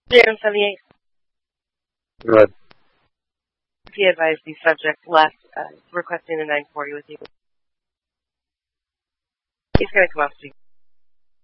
078. Good. He advised the subject left, requesting a 940 with you. He's going to come off speaker.